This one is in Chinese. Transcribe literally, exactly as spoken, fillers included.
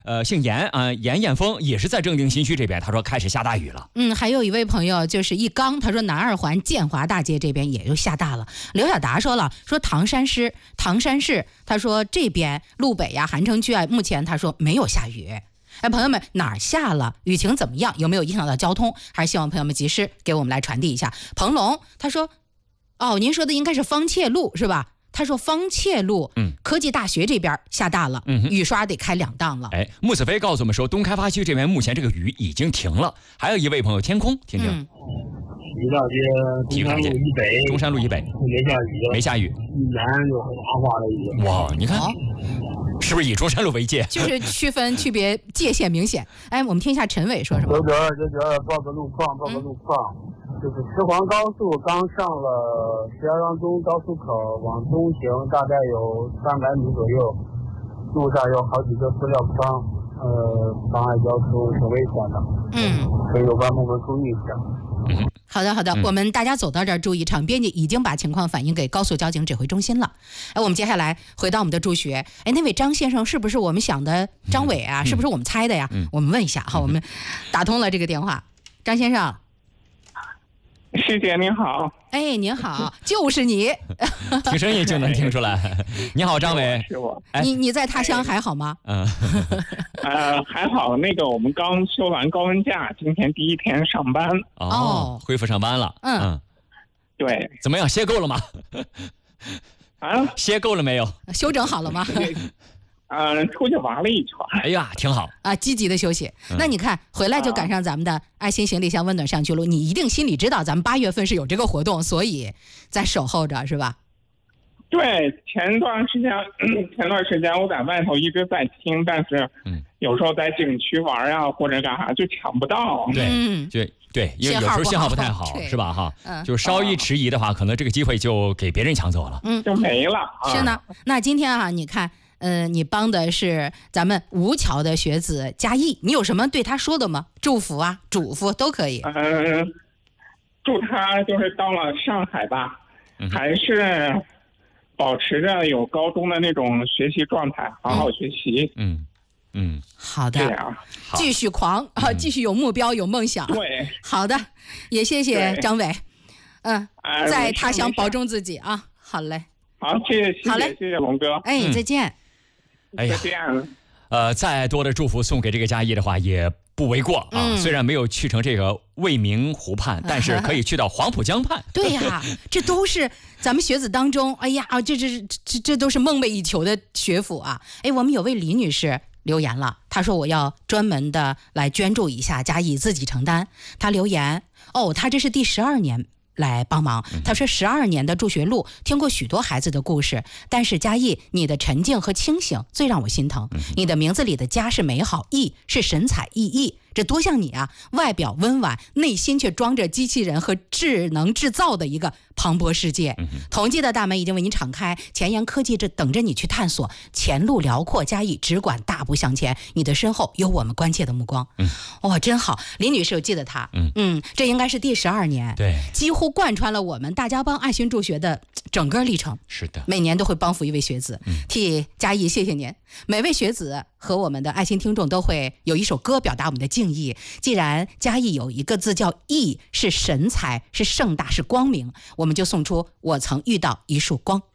呃，姓严啊、呃，严艳峰也是在正定新区这边，他说开始下大雨了。 嗯，还有一位朋友就是一刚，他说南二环建华大街这边也就下大了。刘小达说了，说唐山市唐山市，他说这边路北呀、韩城区啊，目前他说没有下雨。哎，朋友们，哪儿下了？雨情怎么样？有没有影响到交通？还是希望朋友们及时给我们来传递一下。彭龙他说，哦，您说的应该是方切路是吧？他说方切路，嗯，科技大学这边下大了，嗯，雨刷得开两档了。 哎，穆子飞告诉我们说，东开发区这边目前这个雨已经停了。还有一位朋友天空，听听。 嗯体育大街、中山路以北， 中山路以北没下雨， 没下雨， 南有哗哗的雨。 哇，你看，哦、是不是以中山路为界？ 就是区分区别界限明显。哎，我们听一下陈伟说什么。 九九二九九二，报个路况，报个路况。嗯就是石环高速刚上了石家庄中高速口，往东行大概有三百米左右，路上有好几个塑料筐，呃，妨碍交通，挺危险的。嗯，所以有关部门注意一下。 嗯，好的好的、嗯，我们大家走到这儿注意，场编辑已经把情况反映给高速交警指挥中心了。哎，我们接下来回到我们的助学，哎，那位张先生是不是我们想的张伟啊？嗯、是不是我们猜的呀？嗯、我们问一下哈，我们打通了这个电话，张先生。 师姐您好， 哎，您好，就是你， 听声音就能听出来。你好，张伟， 是我。 哎、你你在他乡还好吗？ 嗯， 呃，还好。那个我们刚休完高温假，今天第一天上班。 哦，恢复上班了。嗯嗯， 对， 怎么样？歇够了吗？ 啊， 歇够了没有？ 休整好了吗？ 嗯、呃，出去玩了一圈。 哎呀，挺好啊，积极的休息、嗯。那你看回来就赶上咱们的爱心行李箱温暖上去路，你一定心里知道咱们八月份是有这个活动，所以在守候着是吧？ 对，前段时间，嗯、前段时间我在外头一直在听，但是有时候在景区玩啊或者干啥就抢不到。 对，嗯、就对，因为有时候信号不太好，是吧？哈、嗯，就稍一迟疑的话，可能这个机会就给别人抢走了， 嗯， 就没了。 是呢，那今天啊，你看。嗯、呃，你帮的是咱们吴桥的学子嘉义，你有什么对他说的吗？祝福啊，嘱咐都可以。 嗯、呃，祝他就是到了上海吧，嗯、还是保持着有高中的那种学习状态，好好学习。 嗯嗯， 好的， 这样继续狂啊、嗯，继续有目标有梦想。 对， 好的，也谢谢张伟。嗯、呃，在他乡保重自己啊。好嘞， 好，谢谢， 好嘞， 谢谢龙哥。 哎，再见。 哎呀，呃，再多的祝福送给这个嘉义的话也不为过啊、嗯。虽然没有去成这个未名湖畔，但是可以去到黄浦江畔。 对呀、啊，这都是咱们学子当中，哎呀，这这这这都是梦寐以求的学府啊！哎，我们有位李女士留言了，她说我要专门的来捐助一下嘉义，自己承担。她留言，哦，她这是第十二年。来帮忙，他说十二年的助学路，听过许多孩子的故事，但是嘉义你的沉静和清醒最让我心疼。你的名字里的家是美好，义是神采奕奕，这多像你啊！外表温婉，内心却装着机器人和智能制造的一个磅礴世界。同济的大门已经为你敞开，前沿科技这等着你去探索，前路辽阔，嘉义只管大步向前，你的身后有我们关切的目光。哇、哦，真好！林女士，我记得她，嗯嗯，这应该是第十二年， 对， 几乎贯穿了我们大家帮爱心助学的整个历程。 是的， 每年都会帮扶一位学子，嗯、替嘉义谢谢您。每位学子和我们的爱心听众都会有一首歌表达我们的敬意。既然嘉义有一个字叫义，是神采，是盛大，是光明，我们就送出我曾遇到一束光。